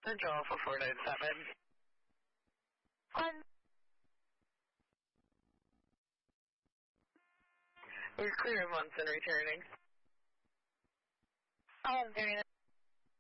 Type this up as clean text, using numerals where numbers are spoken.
Central for 497. We're clear of Munson returning. I'm doing it.